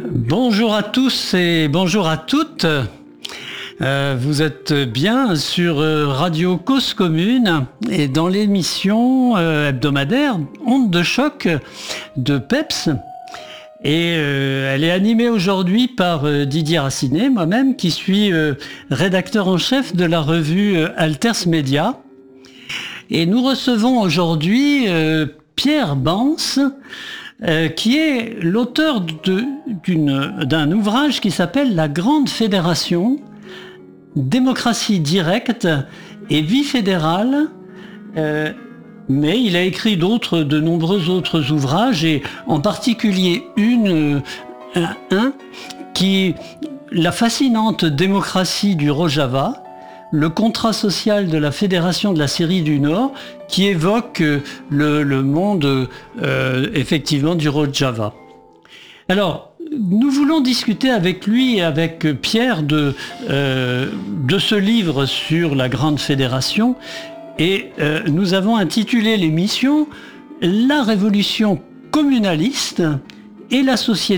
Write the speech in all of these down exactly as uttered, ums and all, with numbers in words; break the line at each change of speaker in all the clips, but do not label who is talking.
Bonjour à tous et bonjour à toutes. Euh, vous êtes bien sur euh, Radio Cause Commune et dans l'émission euh, hebdomadaire Onde de choc de Peps. Et euh, elle est animée aujourd'hui par euh, Didier Racinet, moi-même, qui suis euh, rédacteur en chef de la revue euh, Alters Média. Et nous recevons aujourd'hui euh, Pierre Bance, euh, qui est l'auteur de, d'une, d'un ouvrage qui s'appelle La Grande Fédération, démocratie directe et vie fédérale. Euh, mais il a écrit d'autres, de nombreux autres ouvrages, et en particulier une, euh, un, qui la fascinante démocratie du Rojava, le contrat social de la Fédération de la Syrie du Nord, qui évoque le, le monde euh, effectivement du Rojava. Alors, nous voulons discuter avec lui et avec Pierre de, euh, de ce livre sur la Grande Fédération, et euh, nous avons intitulé l'émission « La révolution communaliste et la société ».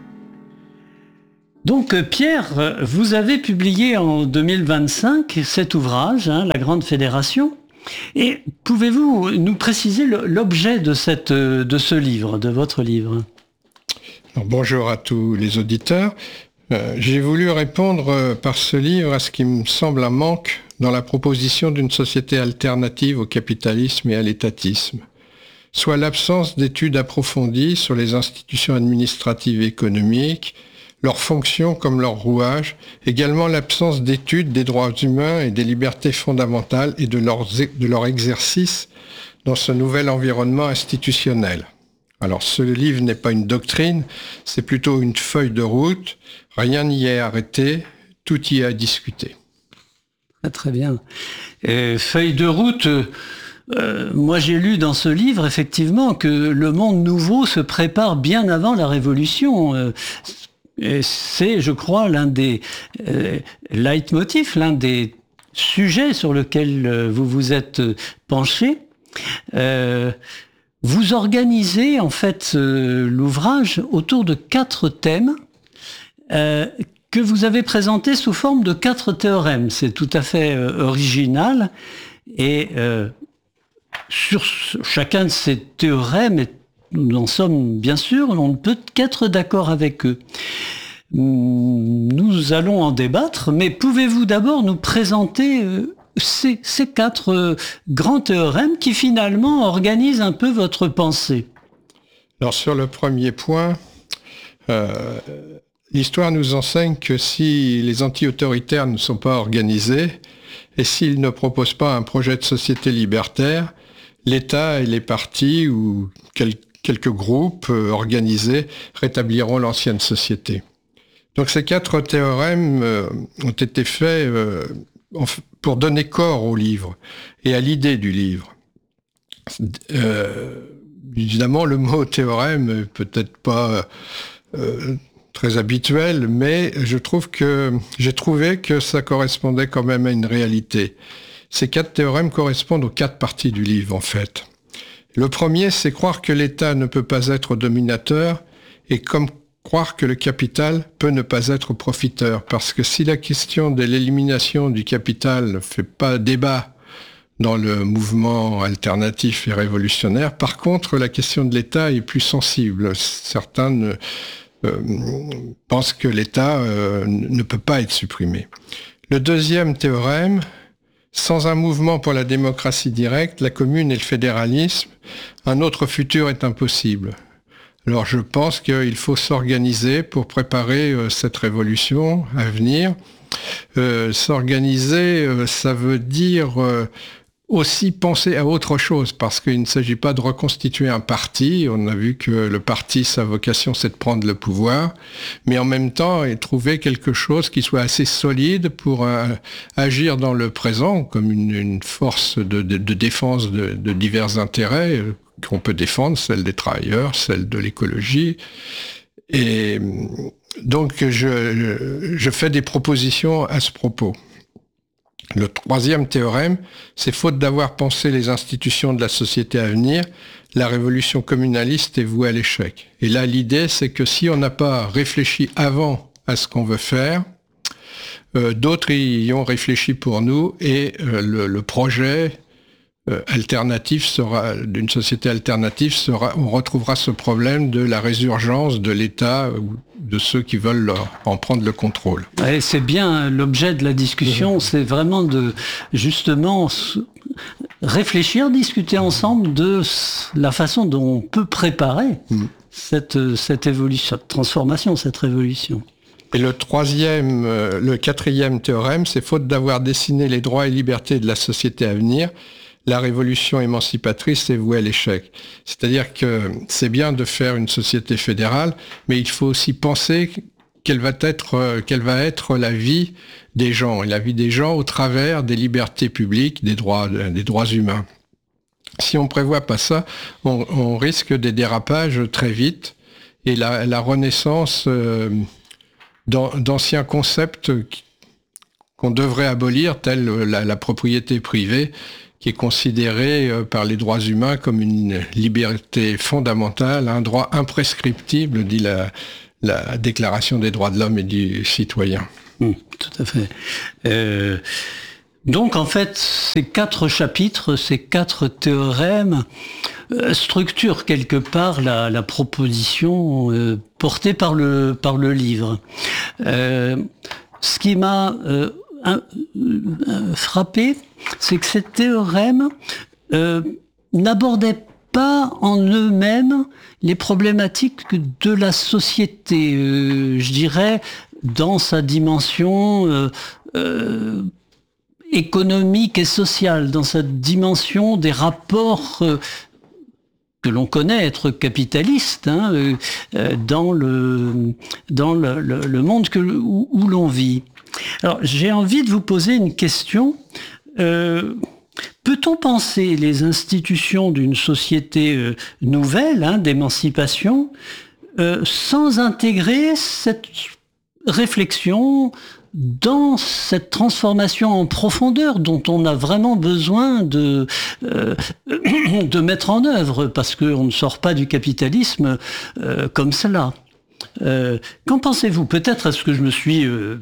Donc Pierre, vous avez publié en deux mille vingt-cinq cet ouvrage, hein, La Grande Fédération, et pouvez-vous nous préciser l'objet de, cette, de ce livre, de votre livre ?
Alors, bonjour à tous les auditeurs. Euh, j'ai voulu répondre euh, par ce livre à ce qui me semble un manque dans la proposition d'une société alternative au capitalisme et à l'étatisme, soit l'absence d'études approfondies sur les institutions administratives et économiques, leurs fonctions comme leurs rouages, également l'absence d'études des droits humains et des libertés fondamentales et de, leurs, de leur exercice dans ce nouvel environnement institutionnel. Alors ce livre n'est pas une doctrine, c'est plutôt une feuille de route, rien n'y est arrêté, tout y est à discuter.
Ah, très bien. Et feuille de route, euh, moi j'ai lu dans ce livre effectivement que le monde nouveau se prépare bien avant la Révolution. Euh, Et c'est, je crois, l'un des euh, leitmotifs, l'un des sujets sur lesquels euh, vous vous êtes penché. Euh, vous organisez en fait euh, l'ouvrage autour de quatre thèmes euh, que vous avez présentés sous forme de quatre théorèmes. C'est tout à fait euh, original. Et euh, sur chacun de ces théorèmes est nous en sommes bien sûr, on ne peut qu'être d'accord avec eux. Nous allons en débattre, mais pouvez-vous d'abord nous présenter ces, ces quatre grands théorèmes qui finalement organisent un peu votre pensée ?
Alors sur le premier point, euh, l'histoire nous enseigne que si les anti-autoritaires ne sont pas organisés et s'ils ne proposent pas un projet de société libertaire, l'État et les partis ou quelques quelques groupes euh, organisés rétabliront l'ancienne société. Donc ces quatre théorèmes euh, ont été faits euh, en, pour donner corps au livre et à l'idée du livre. Euh, évidemment, le mot théorème est peut-être pas euh, très habituel, mais je trouve que j'ai trouvé que ça correspondait quand même à une réalité. Ces quatre théorèmes correspondent aux quatre parties du livre, en fait. Le premier, c'est croire que l'État ne peut pas être dominateur et comme croire que le capital peut ne pas être profiteur. Parce que si la question de l'élimination du capital ne fait pas débat dans le mouvement alternatif et révolutionnaire, par contre, la question de l'État est plus sensible. Certains ne, euh, pensent que l'État euh, ne peut pas être supprimé. Le deuxième théorème, sans un mouvement pour la démocratie directe, la commune et le fédéralisme, un autre futur est impossible. Alors je pense qu'il faut s'organiser pour préparer euh, cette révolution à venir. Euh, s'organiser, euh, ça veut dire euh, aussi penser à autre chose, parce qu'il ne s'agit pas de reconstituer un parti. On a vu que le parti, sa vocation, c'est de prendre le pouvoir, mais en même temps, et trouver quelque chose qui soit assez solide pour euh, agir dans le présent, comme une, une force de, de, de défense de, de divers intérêts euh, qu'on peut défendre, celle des travailleurs, celle de l'écologie. Et donc, je, je fais des propositions à ce propos. Le troisième théorème, c'est faute d'avoir pensé les institutions de la société à venir, la révolution communaliste est vouée à l'échec. Et là, l'idée, c'est que si on n'a pas réfléchi avant à ce qu'on veut faire, euh, d'autres y ont réfléchi pour nous et euh, le, le projet euh, alternatif sera, d'une société alternative sera, on retrouvera ce problème de la résurgence de l'État ou de ceux qui veulent leur, en prendre le contrôle.
Ouais, c'est bien l'objet de la discussion, mmh. c'est vraiment de justement réfléchir, discuter ensemble de la façon dont on peut préparer mmh. cette, cette évolution, cette transformation, cette révolution.
Et le troisième, euh, le quatrième théorème, c'est faute d'avoir dessiné les droits et libertés de la société à venir, la révolution émancipatrice est vouée à l'échec. C'est-à-dire que c'est bien de faire une société fédérale, mais il faut aussi penser quelle va être, quelle va être la vie des gens, et la vie des gens au travers des libertés publiques, des droits, des droits humains. Si on prévoit pas ça, on, on risque des dérapages très vite, et la, la renaissance euh, d'anciens concepts qu'on devrait abolir, tels la, la propriété privée, qui est considérée par les droits humains comme une liberté fondamentale, un droit imprescriptible, dit la, la Déclaration des droits de l'homme et du citoyen.
Mmh, tout à fait. Euh, donc en fait, ces quatre chapitres, ces quatre théorèmes euh, structurent quelque part la, la proposition euh, portée par le, par le livre. Euh, ce qui m'a euh, un, euh, frappé, c'est que ces théorèmes euh, n'abordaient pas en eux-mêmes les problématiques de la société, euh, je dirais, dans sa dimension euh, euh, économique et sociale, dans sa dimension des rapports euh, que l'on connaît être capitalistes, hein, euh, dans le, dans le, le, le monde que, où, où l'on vit. Alors, j'ai envie de vous poser une question. Euh, peut-on penser les institutions d'une société euh, nouvelle, hein, d'émancipation, euh, sans intégrer cette réflexion dans cette transformation en profondeur dont on a vraiment besoin de, euh, de mettre en œuvre, parce qu'on ne sort pas du capitalisme euh, comme cela. Euh, qu'en pensez-vous? Peut-être est-ce que je me suis, euh,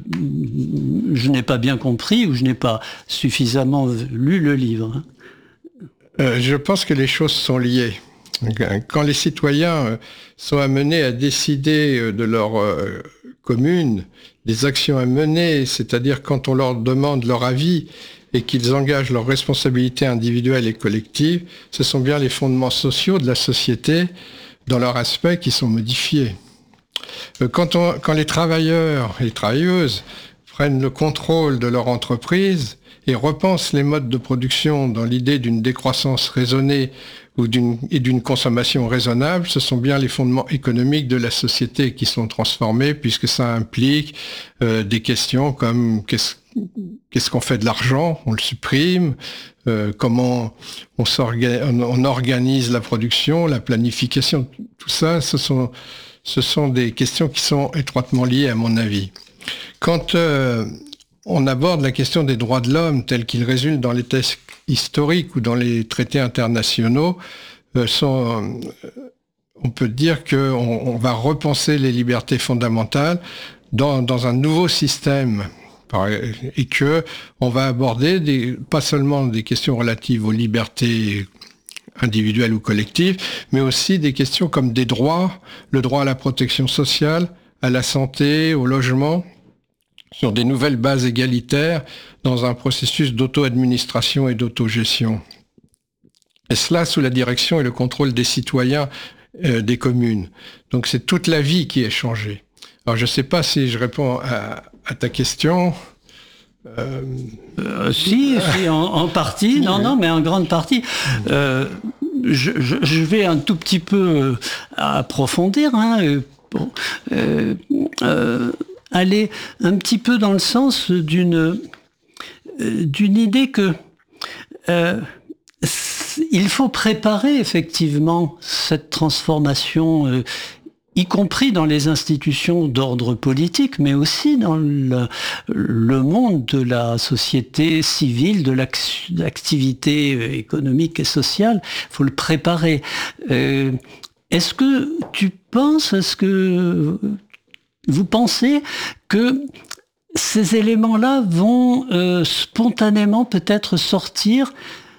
je n'ai pas bien compris ou je n'ai pas suffisamment lu le livre.
Euh, je pense que les choses sont liées. Quand les citoyens sont amenés à décider de leur euh, commune, des actions à mener, c'est-à-dire quand on leur demande leur avis et qu'ils engagent leurs responsabilités individuelles et collectives, ce sont bien les fondements sociaux de la société dans leur aspect qui sont modifiés. Quand, on, quand les travailleurs et les travailleuses prennent le contrôle de leur entreprise et repensent les modes de production dans l'idée d'une décroissance raisonnée ou d'une, et d'une consommation raisonnable, ce sont bien les fondements économiques de la société qui sont transformés, puisque ça implique euh, des questions comme qu'est-ce, qu'est-ce qu'on fait de l'argent, on le supprime, euh, comment on, on, on organise la production, la planification, tout ça, ce sont... Ce sont des questions qui sont étroitement liées, à mon avis. Quand euh, on aborde la question des droits de l'homme tels qu'ils résultent dans les textes historiques ou dans les traités internationaux, euh, sont, euh, on peut dire qu'on on va repenser les libertés fondamentales dans, dans un nouveau système, et que on va aborder des, pas seulement des questions relatives aux libertés individuelles ou collectives, mais aussi des questions comme des droits, le droit à la protection sociale, à la santé, au logement, sur des nouvelles bases égalitaires dans un processus d'auto-administration et d'autogestion. Et cela sous la direction et le contrôle des citoyens euh, des communes. Donc c'est toute la vie qui est changée. Alors je ne sais pas si je réponds à, à ta question.
Euh... Euh, si, si en, en partie, non, non, mais en grande partie. Euh, je, je, je vais un tout petit peu approfondir, hein, bon, euh, euh, aller un petit peu dans le sens d'une d'une idée que euh, il faut préparer effectivement cette transformation euh, y compris dans les institutions d'ordre politique, mais aussi dans le, le monde de la société civile, de l'activité économique et sociale. Il faut le préparer. Euh, est-ce que tu penses, est-ce que vous pensez que ces éléments-là vont euh, spontanément peut-être sortir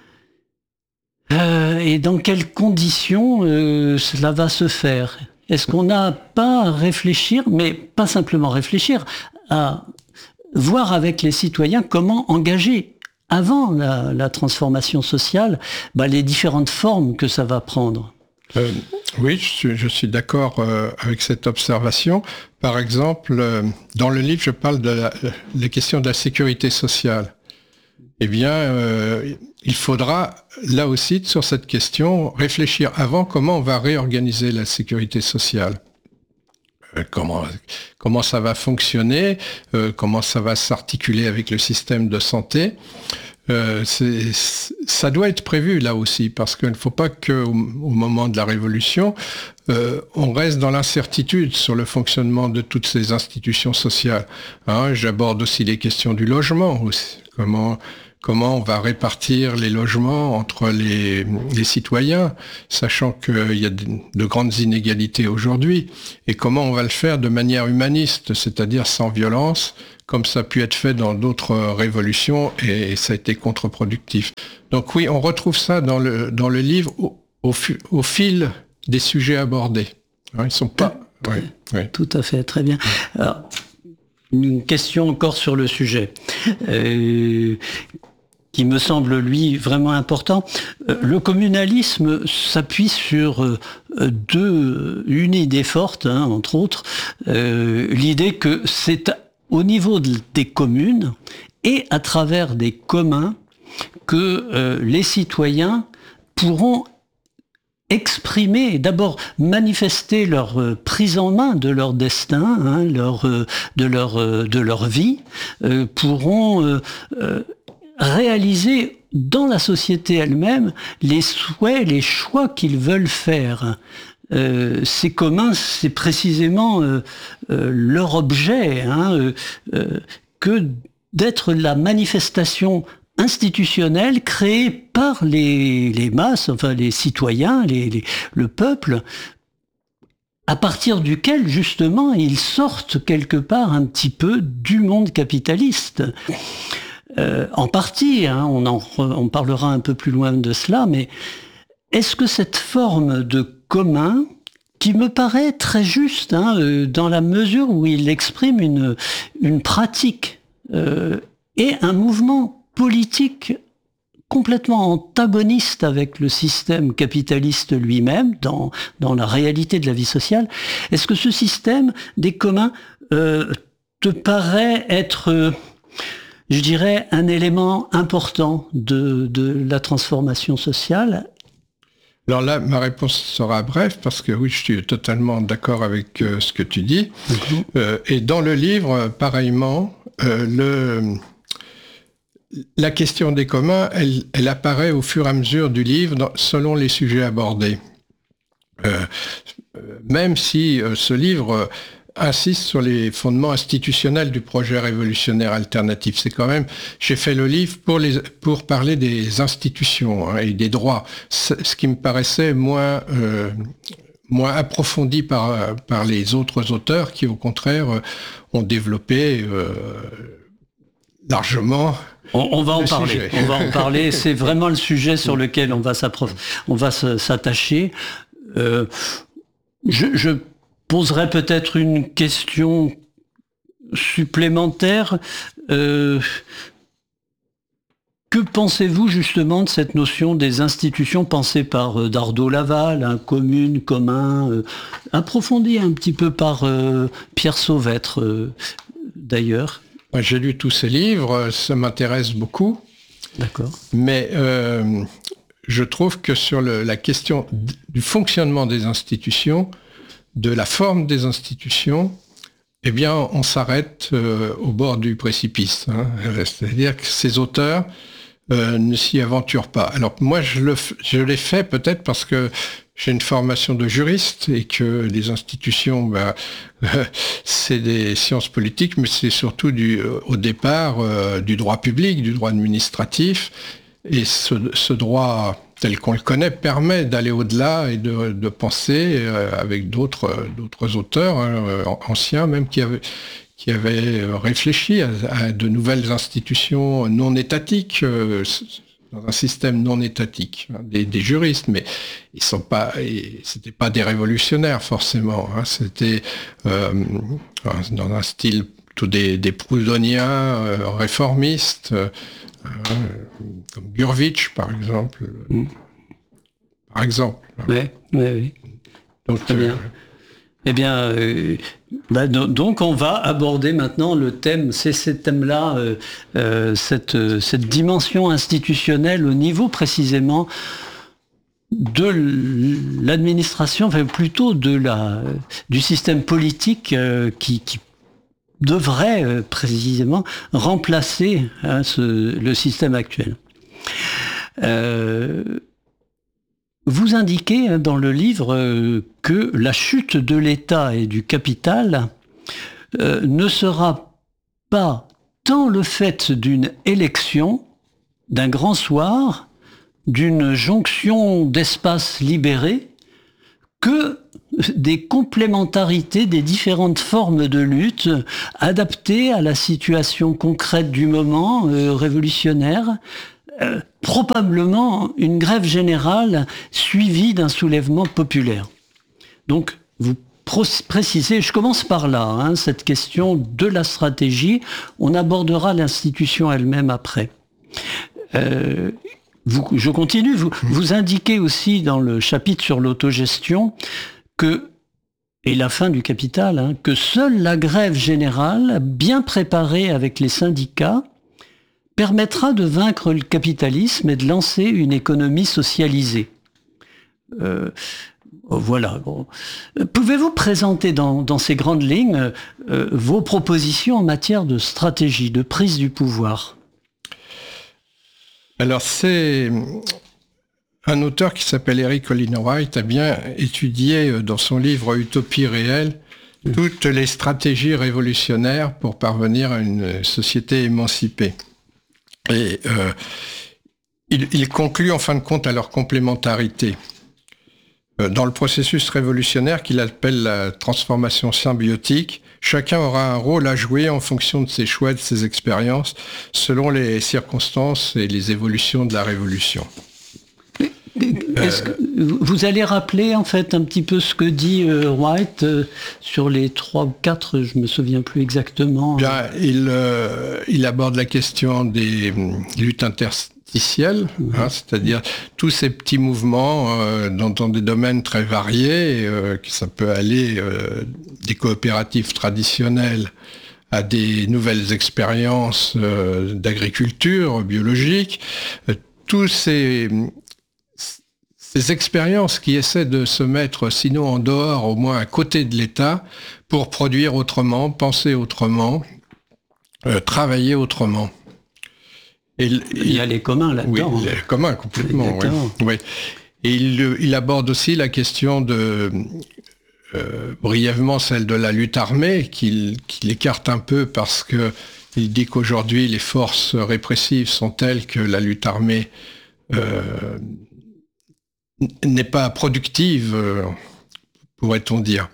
euh, et dans quelles conditions euh, cela va se faire ? Est-ce qu'on n'a pas à réfléchir, mais pas simplement réfléchir, à voir avec les citoyens comment engager avant la, la transformation sociale bah, les différentes formes que ça va prendre ?
euh, Oui, je suis, je suis d'accord euh, avec cette observation. Par exemple, euh, dans le livre, je parle de la, les questions de la sécurité sociale. Eh bien, euh, il faudra, là aussi, sur cette question, réfléchir avant comment on va réorganiser la sécurité sociale. Euh, comment, comment ça va fonctionner, euh, comment ça va s'articuler avec le système de santé. Euh, c'est, ça doit être prévu là aussi, parce qu'il ne faut pas qu'au au moment de la Révolution, euh, on reste dans l'incertitude sur le fonctionnement de toutes ces institutions sociales. Hein, j'aborde aussi les questions du logement aussi. Comment, comment on va répartir les logements entre les, les citoyens, sachant qu'il y a de, de grandes inégalités aujourd'hui, et comment on va le faire de manière humaniste, c'est-à-dire sans violence, comme ça a pu être fait dans d'autres révolutions, et ça a été contre-productif. Donc oui, on retrouve ça dans le, dans le livre au, au, au fil des sujets abordés. Hein, ils sont pas...
Tout,
oui, oui.
Tout à fait, très bien. Alors, une question encore sur le sujet, euh, qui me semble, lui, vraiment important. Euh, le communalisme s'appuie sur euh, deux, une idée forte, hein, entre autres, euh, l'idée que c'est au niveau de, des communes et à travers des communs que euh, les citoyens pourront exprimer, d'abord manifester leur euh, prise en main de leur destin, hein, leur, euh, de, leur, euh, de leur vie, euh, pourront euh, euh, réaliser dans la société elle-même les souhaits, les choix qu'ils veulent faire. Euh, c'est commun, c'est précisément euh, euh, leur objet, hein, euh, euh, que d'être la manifestation institutionnelle créée par les, les masses, enfin les citoyens, les, les, le peuple, à partir duquel justement ils sortent quelque part un petit peu du monde capitaliste. Euh, en partie, hein, on, en, on parlera un peu plus loin de cela, mais est-ce que cette forme de commun, qui me paraît très juste, hein, euh, dans la mesure où il exprime une, une pratique euh, et un mouvement politique complètement antagoniste avec le système capitaliste lui-même, dans, dans la réalité de la vie sociale, est-ce que ce système des communs euh, te paraît être... Euh, je dirais, un élément important de, de la transformation sociale?
Alors là, ma réponse sera brève, parce que oui, je suis totalement d'accord avec euh, ce que tu dis. Mm-hmm. Euh, et dans le livre, pareillement, euh, le, la question des communs, elle, elle apparaît au fur et à mesure du livre, dans, selon les sujets abordés. Euh, même si euh, ce livre... insiste sur les fondements institutionnels du projet révolutionnaire alternatif. C'est quand même, j'ai fait le livre pour, les, pour parler des institutions, hein, et des droits, ce qui me paraissait moins, euh, moins approfondi par, par les autres auteurs qui, au contraire, ont développé euh, largement...
On, on va en parler. Sujet. On va en parler. C'est vraiment le sujet sur lequel on va s'approf... on va s'attacher. Euh, je, je poserai peut-être une question supplémentaire. Euh, que pensez-vous justement de cette notion des institutions pensées par euh, Dardot-Laval, hein, commune, commun, euh, approfondie un petit peu par euh, Pierre Sauvêtre euh, d'ailleurs?
J'ai lu tous ces livres, ça m'intéresse beaucoup.
D'accord.
Mais euh, je trouve que sur le, la question du fonctionnement des institutions, de la forme des institutions, eh bien, on s'arrête euh, au bord du précipice. Hein. C'est-à-dire que ces auteurs euh, ne s'y aventurent pas. Alors moi, je, le, je l'ai fait peut-être parce que j'ai une formation de juriste et que les institutions, bah, euh, c'est des sciences politiques, mais c'est surtout du, euh, au départ euh, du droit public, du droit administratif. Et ce, ce droit tel qu'on le connaît permet d'aller au-delà et de, de penser euh, avec d'autres, d'autres auteurs, hein, anciens même, qui avaient, qui avaient réfléchi à, à de nouvelles institutions non étatiques, euh, dans un système non étatique, hein, des, des juristes, mais ils sont pas, c'était pas des révolutionnaires forcément, hein, c'était euh, dans un style plutôt des, des proudhoniens euh, réformistes, euh, comme Gurvitch par exemple, mmh. par exemple.
Oui, oui, oui. Donc, très bien. Euh, Eh bien, euh, bah, donc on va aborder maintenant le thème, c'est ce thème-là, euh, euh, cette, cette dimension institutionnelle au niveau précisément de l'administration, enfin plutôt de la, du système politique euh, qui, qui devrait euh, précisément remplacer hein, ce, le système actuel. Euh, Vous indiquez dans le livre que la chute de l'État et du capital euh, ne sera pas tant le fait d'une élection, d'un grand soir, d'une jonction d'espaces libérés, que des complémentarités des différentes formes de lutte adaptées à la situation concrète du moment euh, révolutionnaire, Euh, probablement une grève générale suivie d'un soulèvement populaire. Donc, vous précisez, je commence par là, hein, cette question de la stratégie, on abordera l'institution elle-même après. Euh, vous, je continue, vous, vous indiquez aussi dans le chapitre sur l'autogestion que, et la fin du capital, hein, que seule la grève générale, bien préparée avec les syndicats, permettra de vaincre le capitalisme et de lancer une économie socialisée. Euh, voilà. Bon. Pouvez-vous présenter dans, dans ces grandes lignes euh, vos propositions en matière de stratégie, de prise du pouvoir ?
Alors c'est un auteur qui s'appelle Eric Olin Wright a bien étudié dans son livre Utopie réelle toutes les stratégies révolutionnaires pour parvenir à une société émancipée. Et euh, il, il conclut en fin de compte à leur complémentarité. Euh, dans le processus révolutionnaire qu'il appelle la transformation symbiotique, chacun aura un rôle à jouer en fonction de ses choix, de ses expériences, selon les circonstances et les évolutions de la révolution.
Est-ce que vous allez rappeler en fait un petit peu ce que dit euh, White euh, sur les trois ou quatre, je me souviens plus exactement.
Bien, il, euh, il aborde la question des luttes interstitielles, mmh. hein, c'est-à-dire tous ces petits mouvements euh, dans, dans des domaines très variés, euh, que ça peut aller euh, des coopératives traditionnelles à des nouvelles expériences euh, d'agriculture biologique, euh, tous ces Ces expériences qui essaient de se mettre, sinon en dehors, au moins à côté de l'État, pour produire autrement, penser autrement, euh, travailler autrement.
Et il, il y a les communs là-dedans.
Oui, les communs, complètement. Oui. Oui. Et il, il aborde aussi la question de, euh, brièvement, celle de la lutte armée, qu'il qu'il écarte un peu parce que il dit qu'aujourd'hui, les forces répressives sont telles que la lutte armée euh, n'est pas productive, euh, pourrait-on dire.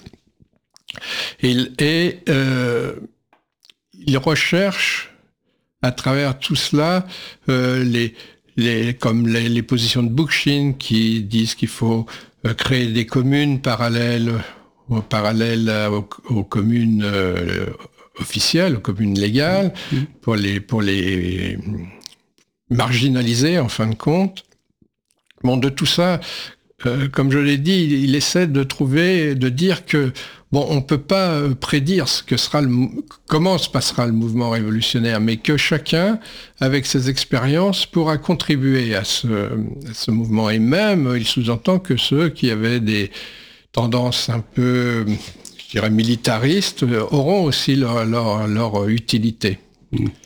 Et, et euh, il recherche, à travers tout cela, euh, les, les, comme les, les positions de Bookchin qui disent qu'il faut euh, créer des communes parallèles, aux, parallèles aux, aux communes euh, officielles, aux communes légales, mmh. pour les, pour les marginaliser, en fin de compte. Bon, de tout ça, euh, comme je l'ai dit, il, il essaie de trouver, de dire que bon, on peut pas prédire ce que sera le, comment se passera le mouvement révolutionnaire, mais que chacun, avec ses expériences, pourra contribuer à ce, à ce mouvement. Et même, il sous-entend que ceux qui avaient des tendances un peu, je dirais, militaristes, auront aussi leur, leur, leur utilité. Mmh.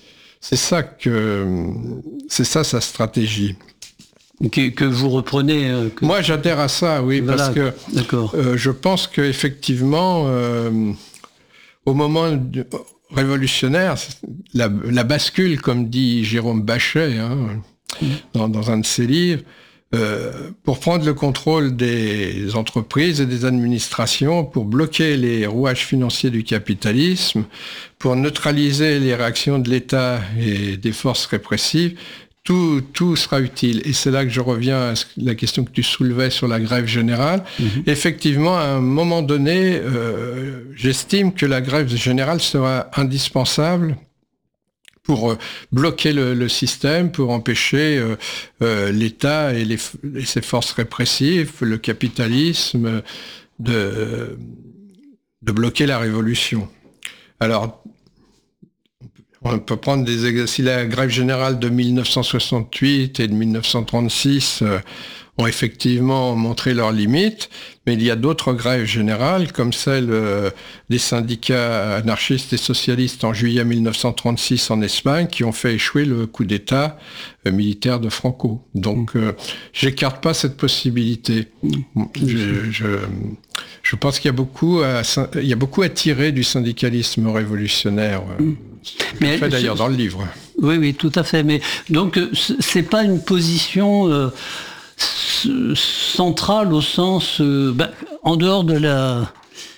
C'est ça que c'est ça sa stratégie.
Que, que vous reprenez. Euh, que...
Moi, j'adhère à ça, oui, voilà, parce que euh, je pense qu'effectivement, euh, au moment du, révolutionnaire, la, la bascule, comme dit Jérôme Bachet, hein, mmh. dans, dans un de ses livres, euh, pour prendre le contrôle des entreprises et des administrations, pour bloquer les rouages financiers du capitalisme, pour neutraliser les réactions de l'État et des forces répressives, tout, tout sera utile. Et c'est là que je reviens à la question que tu soulevais sur la grève générale. Mmh. Effectivement, à un moment donné, euh, j'estime que la grève générale sera indispensable pour euh, bloquer le, le système, pour empêcher euh, euh, l'État et, les, et ses forces répressives, le capitalisme, de, de bloquer la révolution. Alors, on peut prendre des exemples. Si la grève générale de mille neuf cent soixante-huit et de mille neuf cent trente-six euh, ont effectivement montré leurs limites, mais il y a d'autres grèves générales, comme celle euh, des syndicats anarchistes et socialistes en juillet mille neuf cent trente-six en Espagne, qui ont fait échouer le coup d'État euh, militaire de Franco. Donc, euh, j'écarte pas cette possibilité. Je, je, je pense qu'il y a beaucoup à, il y a beaucoup à tirer du syndicalisme révolutionnaire. Euh, Mais fait d'ailleurs dans le livre.
Oui, oui, tout à fait. Mais donc, c'est pas une position euh, centrale au sens, euh, ben, en dehors de la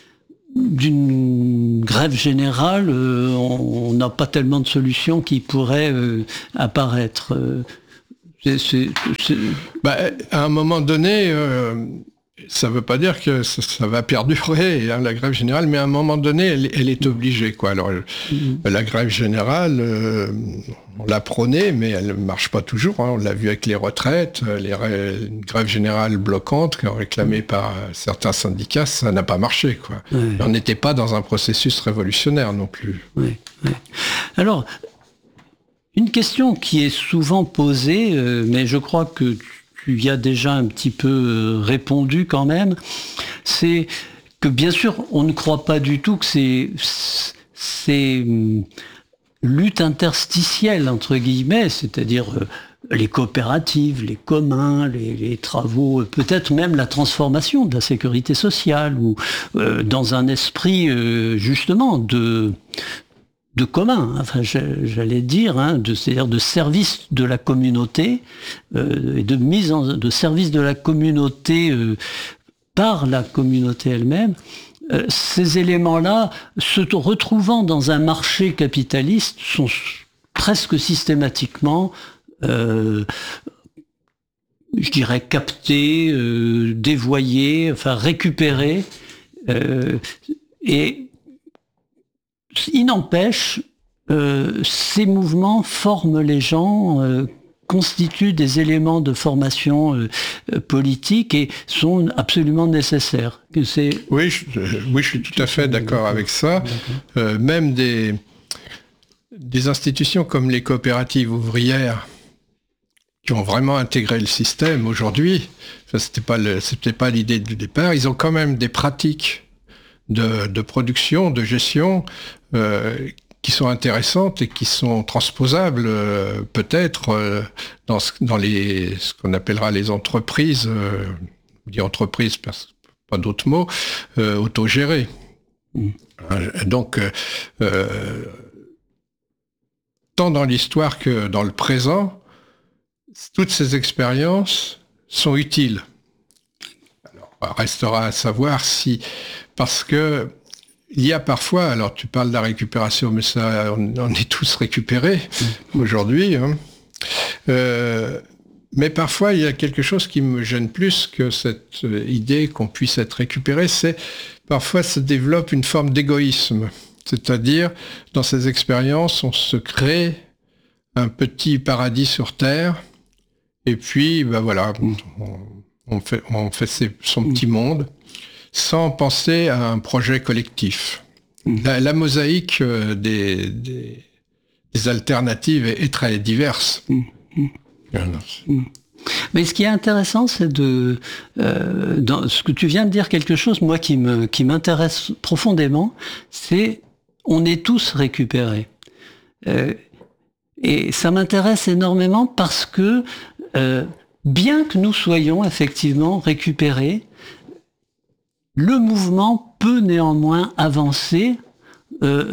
d'une grève générale, euh, on n'a pas tellement de solutions qui pourraient euh, apparaître. Euh, c'est, c'est, c'est...
Ben, à un moment donné. Euh... Ça ne veut pas dire que ça, ça va perdurer, hein, la grève générale, mais à un moment donné, elle, elle est obligée, quoi. Alors, mmh. la grève générale, euh, on l'a prônée, mais elle ne marche pas toujours. Hein. On l'a vu avec les retraites, les ré... une grève générale bloquante, réclamée par certains syndicats, ça n'a pas marché, quoi. Mmh. On n'était pas dans un processus révolutionnaire non plus.
Oui, oui. Alors, une question qui est souvent posée, euh, mais je crois que il y a déjà un petit peu répondu quand même, c'est que bien sûr, on ne croit pas du tout que ces, ces luttes interstitielles, entre guillemets, c'est-à-dire les coopératives, les communs, les, les travaux, peut-être même la transformation de la sécurité sociale, ou euh, dans un esprit euh, justement de... de commun, enfin j'allais dire, hein, de, c'est-à-dire de service de la communauté, euh, et de mise en de service de la communauté euh, par la communauté elle-même, euh, ces éléments-là, se retrouvant dans un marché capitaliste, sont presque systématiquement, euh, je dirais, captés, euh, dévoyés, enfin récupérés, euh, et il n'empêche, euh, ces mouvements forment les gens, euh, constituent des éléments de formation euh, politique et sont absolument nécessaires. Que c'est...
Oui, je, oui, je suis tout à fait d'accord avec ça. Euh, même des, des institutions comme les coopératives ouvrières qui ont vraiment intégré le système aujourd'hui, ça, c'était pas le, c'était pas l'idée du départ, ils ont quand même des pratiques De, de production, de gestion, euh, qui sont intéressantes et qui sont transposables euh, peut-être euh, dans, ce, dans les, ce qu'on appellera les entreprises, euh, je dis entreprises, pas d'autres mots, euh, autogérées. Mmh. Donc, euh, tant dans l'histoire que dans le présent, toutes ces expériences sont utiles. Alors, restera à savoir si... Parce que il y a parfois, alors tu parles de la récupération, mais ça, on, on est tous récupérés mmh. aujourd'hui. Hein. Euh, mais parfois, il y a quelque chose qui me gêne plus que cette idée qu'on puisse être récupéré, c'est parfois se développe une forme d'égoïsme. C'est-à-dire, dans ces expériences, on se crée un petit paradis sur Terre, et puis, ben voilà, mmh. on, on fait, on fait ses, son mmh. petit monde, sans penser à un projet collectif. Mmh. La, la mosaïque des, des, des alternatives est, est très diverse. Mmh.
Mmh. Mais ce qui est intéressant, c'est de... Euh, dans ce que tu viens de dire, quelque chose, moi, qui me, qui m'intéresse profondément, c'est on est tous récupérés. Euh, Et ça m'intéresse énormément parce que, euh, bien que nous soyons effectivement récupérés, le mouvement peut néanmoins avancer euh,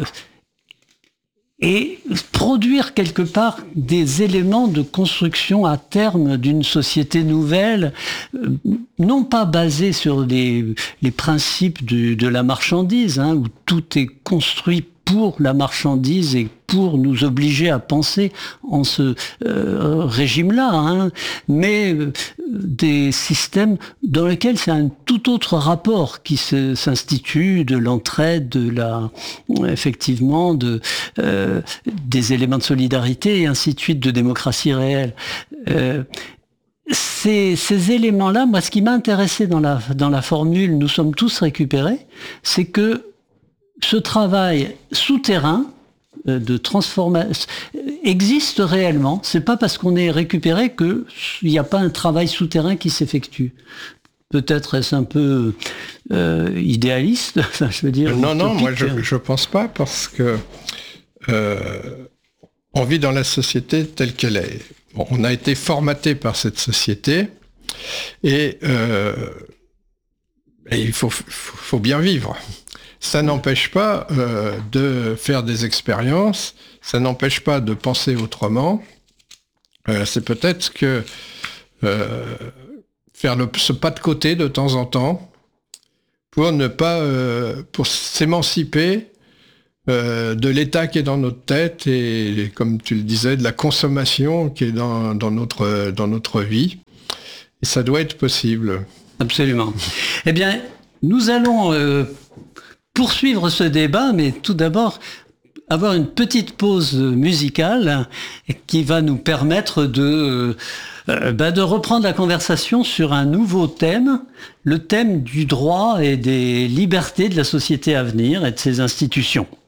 et produire quelque part des éléments de construction à terme d'une société nouvelle, euh, non pas basée sur les, les principes de, de la marchandise, hein, où tout est construit pour la marchandise et pour nous obliger à penser en ce euh, régime-là, hein, mais euh, des systèmes dans lesquels c'est un tout autre rapport qui se, s'institue, de l'entraide, de la, effectivement, de, euh, des éléments de solidarité et ainsi de suite, de démocratie réelle. Euh, Ces, ces éléments-là, moi, ce qui m'a intéressé dans la, dans la formule « Nous sommes tous récupérés », c'est que ce travail souterrain euh, de transformation existe réellement. C'est pas parce qu'on est récupéré qu'il n'y a pas un travail souterrain qui s'effectue. Peut-être est-ce un peu euh, idéaliste, enfin, je veux dire.
Non, non, moi je je pense pas, parce que euh, on vit dans la société telle qu'elle est. Bon, on a été formaté par cette société et, euh, et il faut, faut, faut bien vivre. Ça n'empêche pas euh, de faire des expériences, ça n'empêche pas de penser autrement. Euh, c'est peut-être que euh, faire le, ce pas de côté de temps en temps pour ne pas, euh, pour s'émanciper euh, de l'état qui est dans notre tête et, comme tu le disais, de la consommation qui est dans, dans notre dans notre vie. Et ça doit être possible.
Absolument. Eh bien, nous allons euh, poursuivre ce débat, mais tout d'abord avoir une petite pause musicale qui va nous permettre de, euh, bah de reprendre la conversation sur un nouveau thème, le thème du droit et des libertés de la société à venir et de ses institutions.